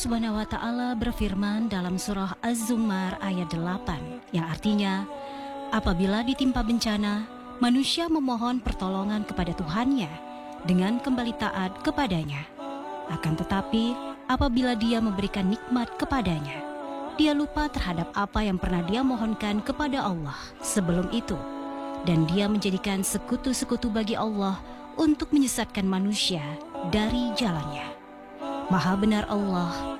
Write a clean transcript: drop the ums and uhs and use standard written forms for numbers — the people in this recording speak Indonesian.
Subhanahu wa ta'ala berfirman dalam surah Az-Zumar ayat 8, yang artinya, apabila ditimpa bencana, manusia memohon pertolongan kepada Tuhannya dengan kembali taat kepadanya. Akan tetapi, apabila dia memberikan nikmat kepadanya, dia lupa terhadap apa yang pernah dia mohonkan kepada Allah sebelum itu, dan dia menjadikan sekutu-sekutu bagi Allah untuk menyesatkan manusia dari jalannya. Maha benar Allah